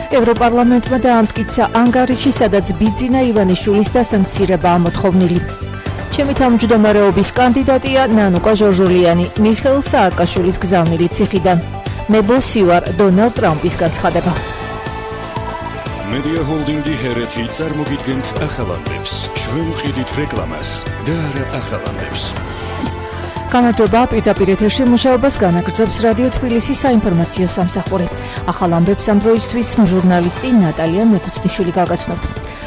ევროპარლამენტმა დაამტკიცა ანგარიში, სადაც ბიძინა ივანიშვილის დასანქცირება ამოთხოვნილი. ჩემი თავმჯდომარეობის კანდიდატია ნანუკა ჟორჟოლიანი, მიხეილ სააკაშვილის გზავნილი ციხიდან. მე ბოსი ვარ, დონალდ ტრამპის განცხადება. Media Holding-ი ჰერეთი წარმოგიდგენთ ახალამდებს. ჩვენ ვყიდით რეკლამას და არა ახალამდებს. გამარჯობა, პირდაპირ ეთერში მუშაობას განაგრძობს რადიო თბილისის საინფორმაციო სამსახური. ახალამდებს ამ დროისთვის ჟურნალისტი ნატალია მეკუთვნიშვილი გაგაცნობთ.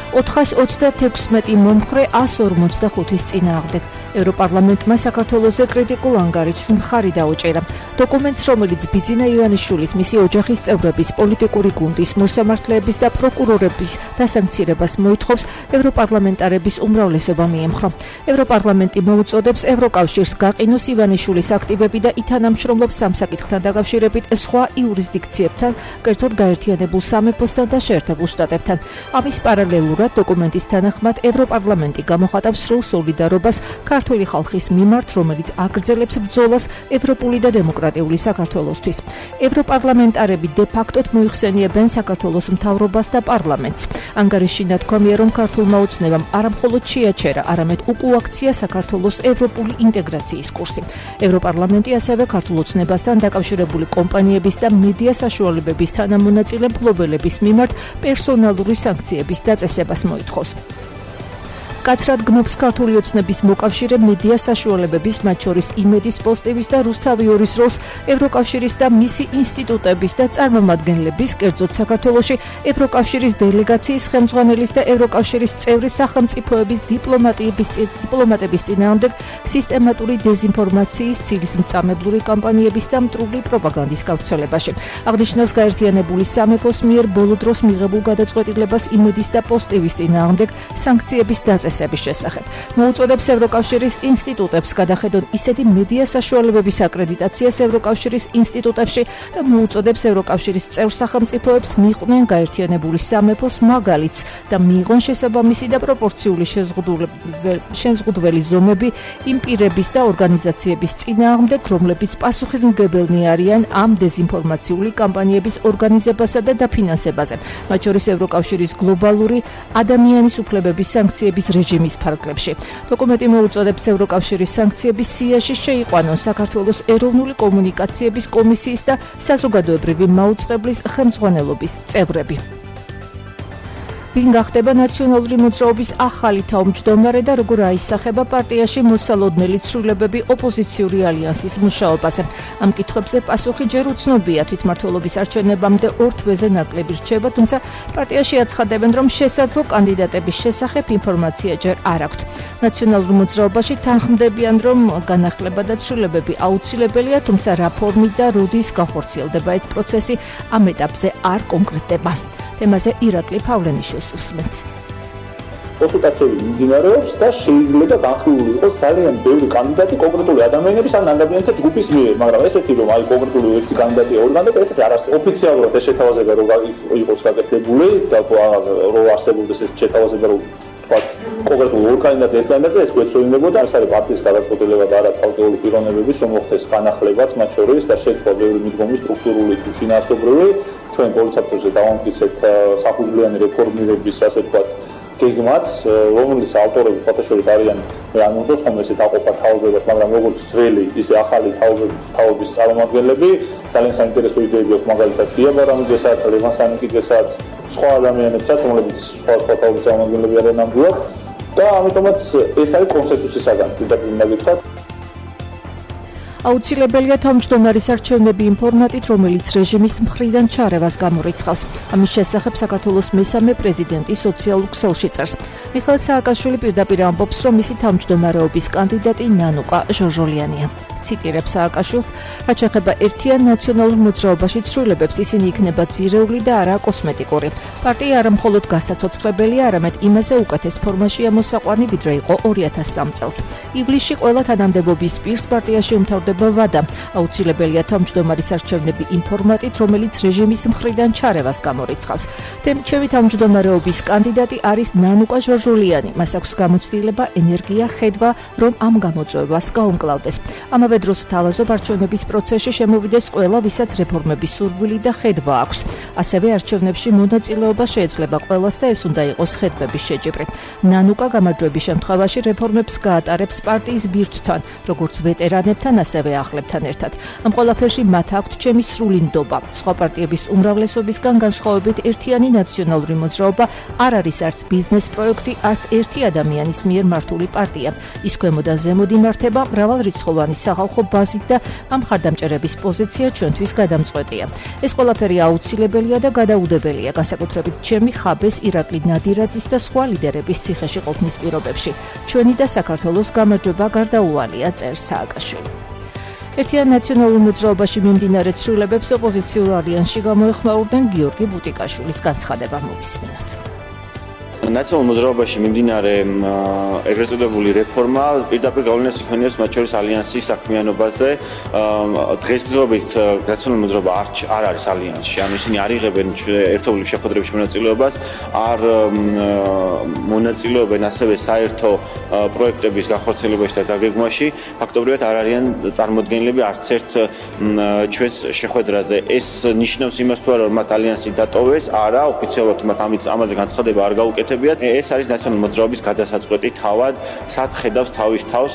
436 მომხრე 145-ის წინააღმდეგ. ევროპარლამენტმა საქართველოზე კრიტიკულ ანგარიშს მხარი დაუჭერა. დოკუმენტს, რომელიც ბიძინა ივანიშვილის, მისი ოჯახის წევრების, პოლიტიკური გუნდის, მოსამართლეების და პროკურორების დასანქცირებას მოითხოვს, ევროპარლამენტარების უმრავლესობა მიემხრო. ევროპარლამენტი მოუწოდებს ევროკავშირს გაყინოს ივანიშვილის აქტივები და ითანამშრომლობს სამსაკითხთან დაკავშირებით სხვა იურისდიქციებთან, კერძოდ გაერთიანებულ სამეფოსთან და შეერთებულ შტატებთან. ამის პარალელურად დოკუმენტის თანახმად ევროპარლამენტი გამოხატავს სრულ სოლიდარობას ქართული ხალხის მიმართ, რომელიც აგრძელებს ბრძოლას ევროპული და დემოკრატიული საქართველოსთვის. ევროპარლამენტარები დე-ფაქტოდ მოიხსენიებენ საქართველოს მთავრობას და პარლამენტს. ანგარიში ნათქვამია, რომ ქართულმა ოცნებამ არამხოლოდ შეაჩერა, არამედ უკუაქცია საქართველოს ევროპული ინტეგრაციის კურსი. ევროპარლამენტი ასევე ქართულ ოცნებასთან დაკავშირებული კომპანიების და მედია საშუალებების თანამონაწილე მფლობელების მიმართ პერსონალური სანქციების დაწესებას მოითხოვს. კაცრად გნობს ქართული ოცნების მოკავშირე მედია საშუალებების, მათ შორის იმედის პოსტივის და რუსთავიორის როლს ევროკავშირის და მისი ინსტიტუტების და წარმომადგენლების, კერძოდ საქართველოში ევროკავშირის დელეგაციის ხელმძღვანელის და ევროკავშირის წევრი სახელმწიფოების დიპლომატების წინააღმდეგ სისტემატური დეზინფორმაციის, ცილისმწამებლური კამპანიების და მტრული პროპაგანდის გავრცელებაში. აღნიშნავს გაერთიანებული სამეფოს მიერ ბოლო დროს მიღებულ გადაწყვეტილებას იმედის და პოსტივის წინააღმდეგ სანქციების დაწესებას შესახებ. მოუწოდებს ევროკავშირის ინსტიტუტებს გადახედონ ისეთი მედია საშუალებების აკრედიტაციას ევროკავშირის ინსტიტუტებში და მოუწოდებს ევროკავშირის წევრ სახელმწიფოებს მიყვნენ გაერთიანებული სამეფოს მაგალითს და მიიღონ შესაბამისი და პროპორციული შეზღუდველი ზომები იმ პირების და ორგანიზაციების წინააღმდეგ, რომლებიც პასუხისმგებელნი არიან ამ დეზინფორმაციული კამპანიების ორგანიზებასა და დაფინანსებაზე, მათ შორის ევროკავშირის გლობალური ადამიანის უფლებების სანქციების რეჟიმის ფარგლებში. დოკუმენტი მოუწოდებს ევროკავშირის სანქციების სიაში შეიყვანონ საქართველოს ეროვნული კომუნიკაციების კომისიის და საზოგადოებრივი მაუწყებლის ხელმძღვანელობის წევრები. ვინ გახდება ნაციონალური მოძრაობის ახალი თავმჯდომარე და როგორ აისახება პარტიაში მოსალოდნელი ცვლილებები ოპოზიციური ალიანსის მუშაობაზე. ამ კითხვებზე პასუხი ჯერ უცნობია. თვითმმართველობის არჩევნებამდე 2 თვეზე ნაკლები რჩება, თუმცა პარტიაში აცხადებენ, რომ შესაძლო კანდიდატების შესახებ ინფორმაცია ჯერ არ აქვთ. ნაციონალურ მოძრაობაში თანხმდებიან, რომ განახლება და ცვლილებები აუცილებელია, თუმცა რა ფორმით და როდის განხორციელდება ეს პროცესი, ამ ეტაპზე არ კონკრეტდება. თემაზე ირაკლი პავლენიშვილს უსმენთ. კონსულტაციები მიმდინარეობს და შეიძლება განხილული იყოს ძალიან ბევრი კანდიდატი კონკრეტული ადამიანების ან ადამიანთა ჯგუფის მიერ, მაგრამ ესეთი რომ აი კონკრეტული ერთი კანდიდატი ორ კანდიდატი ესეთი არ არსებობს. ოფიციალურად ეს შეთავაზება რომ იყოს გაკეთებული და რომ არსებობდეს ეს შეთავაზება რომ კონკრეტულ ორ კანდიდატზე ერთ კანდიდატზე ეს გვეცოდინებოდა, ეს არის პარტიის გადაწყვეტილება და არა ცალკეული პიროვნებების, რომ მოხდეს განახლებაც მათ შორის და შეცვლა ბევრი მიდგომის სტრუქტურული თუ შინაარსობრივი. ჩვენ პოლიცაბჭოზე დავამტკიცეთ საფუძვლიანი რეფორმირების, ასე ვთქვათ, გეგმაც, რომელიც ავტორები სხვათა შორის არიან, ან უწოს ხომ ესე დაყოფა თაობებად, მაგრამ როგორც ძველი, ისე ახალი თაობების წარმომადგენლები, ძალიან საინტერესო იდეები აქვს, მაგალითად ღია ბარამიძესაც, ლევან სანიკიძესაც, სხვა ადამიანებსაც, რომლებიც სხვა თაობის წარმომადგენლები არიან ნამდვილად და ამიტომაც ეს არის კონსენსუსის საგანი, პირდაპირ უნდა გითხრათ. აუცილებელია თავმჯდომარის არჩევნები იმ ფორმატით, რომელიც რეჟიმის მხრიდან ჩარევას გამორიცხავს. ამის შესახებ საქართველოს მესამე პრეზიდენტი სოციალურ ქსელში წერს. მიხეილ სააკაშვილი პირდაპირ ამბობს, რომ მისი თავმჯდომარეობის კანდიდატი ნანუკა ჟორჟოლიანია. ციტირებს სააკაშვილს, რაც შეეხება ერთიან ნაციონალურ მოძრაობაში ცვლილებებს, ისინი იქნება ძირეული და არა კოსმეტიკური. პარტია არა მხოლოდ გასაცოცხლებელია, არამედ იმაზე უკეთეს ფორმაშია მოსაყვანი, ვიდრე იყო 2003 წელს. ივლისში ყველა თანამდებობის პირს პარტიაში უმთავრდა ჭირდება ვადა. აუცილებელია თავმჯდომარის არჩევნები იმ ფორმატით, რომელიც რეჟიმის მხრიდან ჩარევას გამორიცხავს. ჩემი თავმჯდომარეობის კანდიდატი არის ნანუკა ჟორჟულიანი. მას აქვს გამოცდილება, ენერგია, ხედვა, რომ ამ გამოწვევას გაუმკლავდეს. ამავე დროს თავაზობ არჩევნების პროცესში შემოვიდეს ყველა, ვისაც რეფორმების სურვილი და ხედვა აქვს. ასევე არჩევნებში მონაწილეობა შეიძლება ყველას და ეს უნდა იყოს ხედვების შეჯიბრი. ნანუკა გამარჯვების შემთხვევაში რეფორმებს გაატარებს პარტიის ბირთვთან, როგორც ვეტერანებთან, ასევე ახლებთან ერთად. ამ ყველაფერში მათ აქვთ ჩემი სრული ნდობა. სხვა პარტიების უმრავლესობისგან განსხვავებით ერთიანი ნაციონალური მოძრაობა არ არის არც ბიზნეს პროექტი, არც ერთი ადამიანის მიერ მართული პარტია. ის ქვემოდან ზემოთ იმართება მრავალრიცხოვანი სახალხო ბაზით და ამ მხარდამჭერების პოზიცია ჩვენთვის გადამწყვეტია. ეს ყველაფერი აუცილებელია და გადაუდებელია, განსაკუთრებით ჩემი ხაბეს ირაკლი ნადირაძის და სხვა ლიდერების ციხეში ყოფნის პირობებში. ჩვენი და საქართველოს გამარჯვება გარდაუვალია, წერს სააკაშვილი. ერთიან ნაციონალურ მოძრაობაში მიმდინარე ცვლილებებს ოპოზიციურ ალიანსში გამოეხმაურდნენ გიორგი ბუტიკაშვილის განცხადება მოვისმინოთ. ნაციონალურ მოძრაობაში მიმდინარე ეგრეთ წოდებული რეფორმა პირდაპირ გავლენას იქონიებს მათ შორის ალიანსის საქმიანობაზე. დღესდღეობით ნაციონალური მოძრაობა არ არის ალიანსში, ანუ ისინი არ იღებენ ერთობლივ შეხვედრებში მონაწილეობას, არ მონაწილეობენ ასევე საერთო პროექტების განხორციელებაში და დაგეგმვაში. ფაქტობრივად არ არიან წარმოდგენილები არც ერთ ჩვენს შეხვედრაზე. ეს ნიშნავს იმას თუ არა, რომ მათ ალიანსი დატოვეს, არა, ოფიციალურად მათ ამაზე განცხადება არ გაუკეთებიათ. ეს არის ნაციონალური მოძრაობის გადასაწყვეტი თავად, სად ხედავს თავის თავს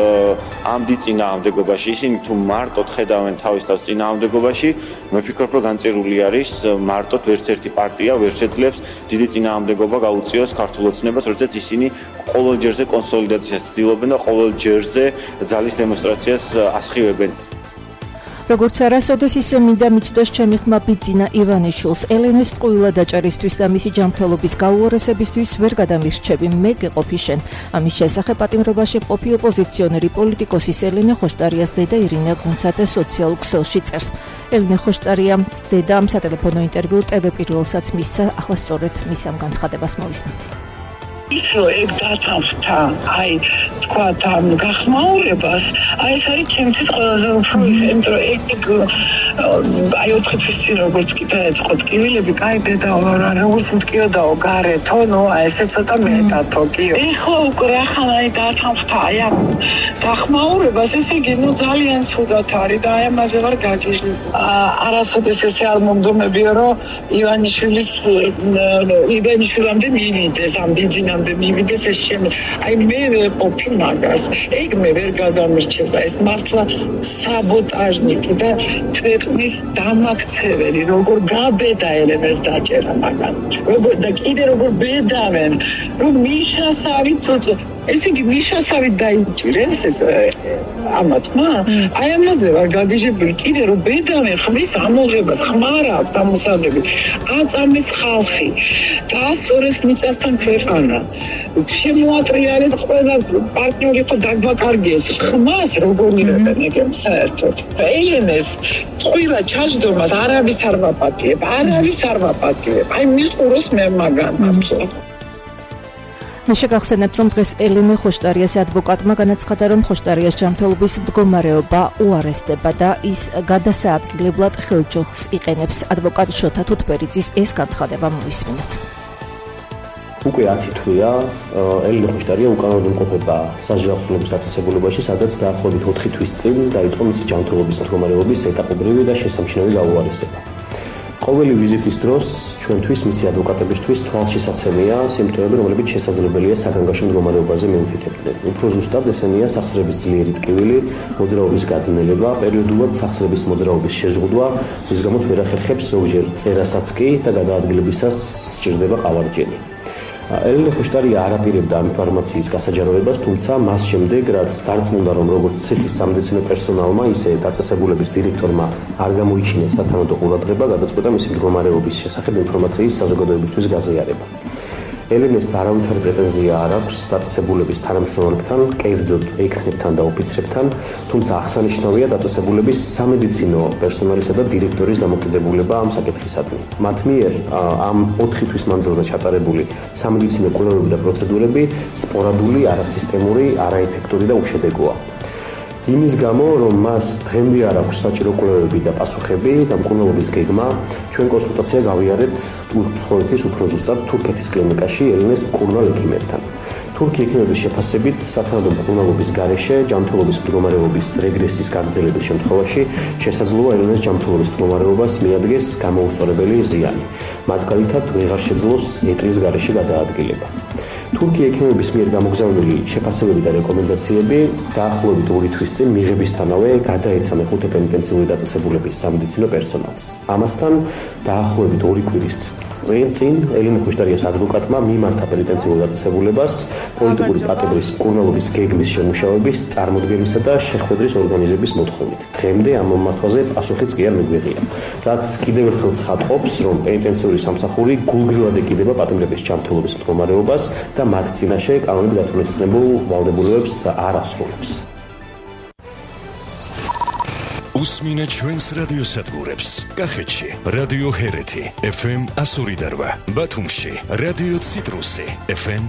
ამ დიდ წინააღმდეგობაში. ისინი თუ მარტოდ ხედავენ თავის თავს წინააღმდეგობაში, მე ვფიქრობ, რომ განწირული არის მარტოდ ვერც ერთი პარტია ვერ შეძლებს დიდი წინააღმდეგობა გაუწიოს ქართულ ოცნებას, როდესაც ისინი ყოველ ჯერზე კონსოლიდაციას ცდილობენ და ყოველ ჯერზე ძალის დემონსტრაციას ასხივებენ. როგორც არასოდეს ისე მინდა მიწვდეს ჩემი ხმა ბიძინა ივანიშვილს. ელენეს ტყუილა დაჭერისთვის და მისი ჯანმრთელობის გაუარესებისთვის ვერ გადამირჩები, მე გეყოფი შენ. ამის შესახებ პატიმრობაში მყოფი ოპოზიციონერი პოლიტიკოსის ელენე ხოშტარიას დედა ირინა გუნცაძე სოციალურ ქსელში წერს. ელენე ხოშტარიამ დედამ სატელეფონო ინტერვიუ TV პირველსაც მისცა, ახლა სწორედ მის ამ განცხადებას მოვისმენთ. ის რომ ეგ დათანხმდა, თქვათ ამ გახმაურებას, ეს არის ჩემთვის ყველაზე უფრო იმიტომ რომ ეგ 4 თვის წინ როგორც კი დაეწყო ტკივილები, კაი დედა როგორც მტკიოდაო გარეთო, ესე ცოტა მეტათო კი. ეხლა უკვე რახან დათანხმდა ამ გახმაურებას, ესე იგი ძალიან ცუდად არის და ამაზე ვარ გაგიჟდი. არასოდეს ესე არ მომდომებია რომ ივანიშვილამდე მივიდეს ამ ბიზნესამდე მივიდეს ეს ჩემი. მე ვეყოფი მაგას. ეგ მე ვერ გადამირჩება. ეს მართლა საბოტაჟნიკი და ქვეყნის დამაქცეველი, როგორ გაბედა ელენეს დაჭერა მაგას. როგორ და კიდე როგორ ბედავენ, რომ მიშასავით წოწო. ესე იგი მიშასავით დაიჭირეს ეს ამათმა. ამაზე ვარ გაგიჟებული კიდე რომ ბედავენ ხმის ამოღებას, ხმარა დამოსადები. აწამეს ხალხი და ასწორეს მიწასთან ქვეყანა. შემოატრიალეს ყველა პარტნიორი ხო დაგვაკარგეს. ხმას როგორ იღებენ ეგენ საერთოდ. ელენეს ტყუილა ჩაჯდომას არავის არ ვაპატიებ. მიყუროს მე მაგან მართლა. მე შეგახსენებთ, რომ დღეს ელენე ხოშტარიას ადვოკატმა განაცხადა, რომ ხოშტარიას ჯანმრთელობის მდგომარეობა უარესდება და ის გადასაადგილებლად ხელჯოხს იყენებს. ადვოკატ შოთა თუთბერიძის ეს განცხადება მოვისმინოთ. უკვე 10 თვეა ელენე ხოშტარია უკანონოდ იმყოფება სასჯელს დაწესებულებაში, სადაც დაახლოებით 4 თვის წინ დაიწყო მისი ჯანმრთელობის მდგომარეობის ეტაპობრივი და შესამჩნევი გაუარესება. ყოველი ვიზიტის დროს ჩვენთვის მისი ადვოკატებისთვის თვალშისაცემია სიმპტომები, რომლებიც შესაძლებელია საგანგაშო მდგომარეობაზე მიუთითებდნენ. უფრო ზუსტად ესენია სახსრების ძლიერი ტკივილი, მოძრაობის გაძნელება, პერიოდულად სახსრების მოძრაობის შეზღუდვა, რის გამოც ვერ ახერხებს ზოგჯერ წერასაც კი და გადაადგილებისას სჭირდება ყავარჯენი. ელენე ხოშტარია არ აპირებდა ამ ინფორმაციის გასაჯაროებას, თუმცა მას შემდეგ, რაც დარწმუნდა, რომ როგორც ციხის სამედიცინო პერსონალმა, ისე დაწესებულების დირექტორმა არ გამოიჩინეს სათანადო ყურადღება, გადაწყვეტა მისი მდგომარეობის შესახებ ინფორმაციის საზოგადოებისთვის გაზიარება. ელენეს არავითარი პრეტენზია არ აქვს დაწესებულების თანამშრომლებთან, კერძოდ ექნებთან და ოფიცრებთან, თუმცა აღსანიშნავია დაწესებულების სამედიცინო პერსონალისა და დირექტორის დამოკიდებულება ამ საკითხისადმი. მათ მიერ ამ 4 თვის მანძილზე ჩატარებული სამედიცინო კვლევები და პროცედურები სპორადული, არასისტემური, არაეფექტური და უშედეგოა. იმის გამო, რომ მას დღემდე არ აქვს საჭირო კვლევები და პასუხები და მკურნალობის გეგმა, ჩვენ კონსულტაცია გავიარეთ უცხოეთის უფრო ზუსტად თურქეთის კლინიკაში ელენეს მკურნალ ექიმებთან. თურქი ექიმების შეფასებით სათანადო მკურნალობის გარეშე ჯანმრთელობის მდგომარეობის რეგრესის გაგრძელების შემთხვევაში შესაძლოა ელენეს ჯანმრთელობის მდგომარეობას მიადგეს გამოუსწორებელი ზიანი. მათ გარითად ვეღარ შეძლოს ეტლის გარეშე გადაადგილება. თურქი ექიმების მიერ გამოგზავნილი შეფასებები და რეკომენდაციები დაახლოებით 2 თვის წინ მიღებისთანავე გადაეცა მეხუთე პენიტენციური დაწესებულების სამედიცინო პერსონალს. ამასთან დაახლოებით 2 კვირის წინ ელენე ხუშტარიას ადვოკატმა მიმართა პენიტენციურ დაწესებულებას პოლიტიკური პატიმრის მკურნალობის გეგმის შემუშავების, წარმოდგენისა და შეხვედრის ორგანიზების მოთხოვნით. დღემდე ამ მომართვაზე პასუხიც კი არ მიგვიღია. რაც კიდევ ერთხელ ცხადყოფს, რომ პენიტენციური სამსახური გულგრილად ეკიდება პატიმრების ჯანმრთელობის მდგომარეობას და მათ წინაშე კანონით დათვალისწინებულ ვალდებულებებს არ ასრულებს. უსმინეთ ჩვენს რადიოსადგურებს. კახეთში რადიო ჰერეთი FM 102.8, ბათუმში რადიო ციტრუსი FM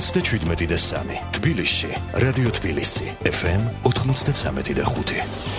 97.3, თბილისში რადიო თბილისი FM 93.5.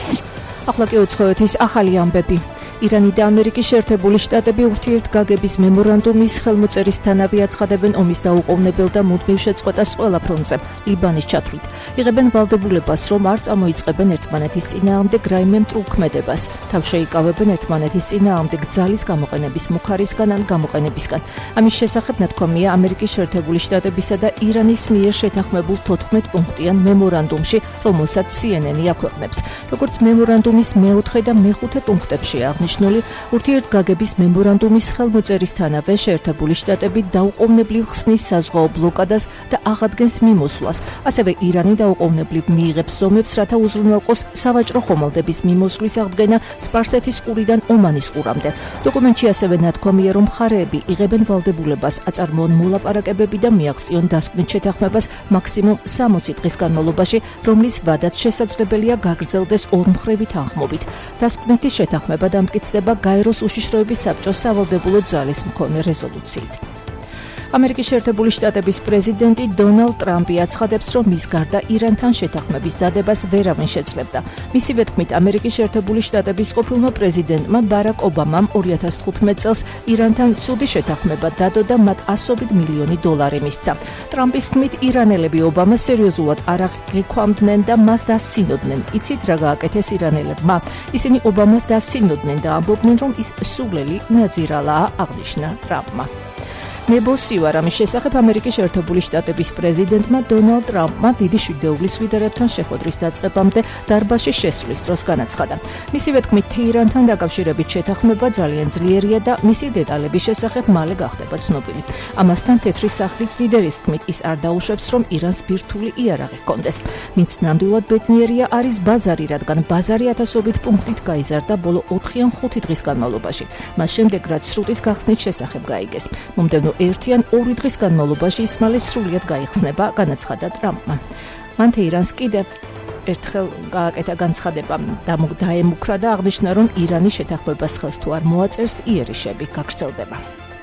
ახლა კი უცხოეთის ახალი ამბები. ირანი და ამერიკის შეერთებული შტატები ურთიერთგაგების მემორანდუმის ხელმოწერისთანავე აცხადებენ ომის დაუყოვნებელ და მუდმივ შეწყვეტას ყველა ფრონტზე, ლიბანის ჩათვლით. იღებენ ვალდებულებას, რომ არ წამოიწყებენ ერთმანეთის წინააღმდეგ რაიმე მტრულქმედებას. თავს შეიკავებენ ერთმანეთის წინააღმდეგ ძალის გამოყენების მუხარისგან ან გამოყენებისგან. ამის შესახებ ნათქვამია ამერიკის შეერთებული შტატებისა და ირანის მიერ შეთანხმებულ 14 პუნქტიან მემორანდუმში, რომელსაც CNN-ი აქვეყნებს. როგორც მემორანდუმის მე-4 და მე-5 პუნქტებში აღნიშნული, ურთიერთგაგების მემორანდუმის ხელმოწერისთანავე შეერთებული შტატები დაუყოვნებლივ ხსნის საზღვაო ბლოკადას და აღადგენს მიმოსვლას. ასევე ირანი დაუყოვნებლივ მიიღებს ზომებს, რათა უზრუნველყოს სავაჭრო ხომალდების მიმოსვლის აღდგენა სპარსეთის ყურიდან ომანის ყურამდე. დოკუმენტში ასევე ნათქვამია, რომ მხარეები იღებენ ვალდებულებას აწარმოონ მოლაპარაკებები და მიაღწიონ დასკვნით შეთანხმებას მაქსიმუმ 60 დღის განმავლობაში, რომლის ვადაც შესაძლებელია გაგრძელდეს ორმხრივი თანხმობით. დასკვნითი შეთანხმება დამტკიცდება გაეროს უშიშროების საბჭოს სავალდებულო ძალის მქონე რეზოლუციით. ამერიკის შეერთებული შტატების პრეზიდენტი დონალდ ტრამპი აცხადებს, რომ მის გარდა ირანთან შეთანხმების დადებას ვერავინ შეძლებდა. მისივე თქმით, ამერიკის შეერთებული შტატების ყოფილმა პრეზიდენტმა ბარაკ ობამამ 2015 წელს ირანთან ცუდი შეთანხმება დადო და მათ $100 მილიონი მისცა. ტრამპის თქმით, ირანელები ობამას სერიოზულად არ აღიქვამდნენ და მას დასცინოდნენ. იცით რა გააკეთეს ირანელებმა? ისინი ობამას დასცინოდნენ და ამბობდნენ, რომ ის სულელი ნაძირალაა, აღნიშნა ტრამპმა. ნებოსიوار ამის შესახებ ამერიკის შეერთებული შტატების პრეზიდენტმა დონალდ ტრამპმა დიდი შვიდეულის ლიდერებთან შეხვედრის დაწყებამდე დარბაზში შესვლის დროს განაცხადა. მისივე თქმით, თეირანთან დაკავშირებით შეთანხმება ძალიან ძლიერია და მისი დეტალების შესახებ მალე გახდება ცნობილი. ამასთან თეთრი სახლის ლიდერის თქმით, ის არ დაუშვებს, რომ ირანს ბირთვული იარაღი ჰქონდეს. ვინც ნამდვილად ბედნიერია არის ბაზარი, რადგან ბაზარი ათასობით პუნქტით გაიზარდა ბოლო 4 ან 5 დღის განმავლობაში. მას შემდეგ, რაც სრუტის გახსნის შესახებ გაიგეს. მომდევნო 1 ან 2 დღის განმავლობაში ის მალე სრულიად გაიხსნება, განაცხადა ტრამპმა. მან თეირანს კიდევ ერთხელ გააკეთა განცხადება და დაემუქრა და აღნიშნა, რომ ირანი შეთანხმებას ხელს თუ არ მოაწერს, იერიშები გაგრძელდება.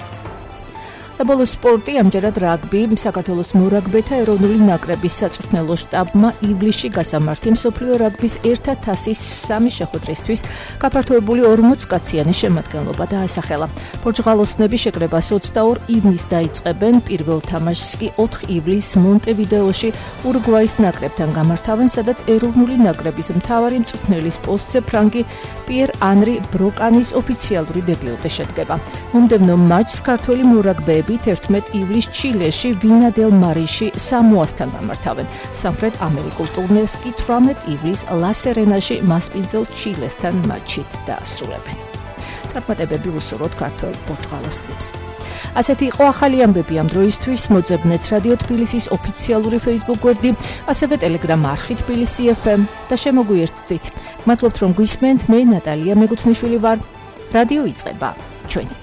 და ბოლო სპორტი, ამჯერად რაგბი. საქართველოს მორაგბეთა ეროვნული ნაკრების საწვრთნელო შტაბმა ივლისში გასამართი მსოფლიო რაგბის ერთა თასის 3 შეხვედრისთვის გაფართოებული 40 კაციანი შემადგენლობა დაასახელა. პორტუგალოსნები შეკრებას 22 ივნისს დაიწყებენ, პირველ თამაშს კი 4 ივლისს მონტევიდეოში ურუგვაის ნაკრებთან გამართავენ, სადაც ეროვნული ნაკრების მთავარი მწვრთნელის პოსტზე ფრანგი პიერ ანრი ბროკანის ოფიციალური დებიუტი შედგება. მომდევნო მატჩს ქართველი მორაგბეები 11 ივლისს ჩილეში ვინა-დელ-მარიში სამოასთან გამართავენ. სამხრეთ ამერიკულ ტურნირს კი 18 ივლისს ლა-სერენაში მასპინძელ ჩილესთან მატჩით დაასრულებენ. წარმატებები უსურვოთ ქართველ პორტუგალოსნებს. ასეთი იყო ახალი ამბები ამ დროისთვის. მოძებნეთ რადიო თბილისის ოფიციალური Facebook გვერდი, ასევე Telegram არხი თბილისი FM და შემოგვიერთდით. მადლობთ, რომ გვისმენთ. მე ნატალია მეგუთნიშვილი ვარ. რადიო იწყება ჩვენი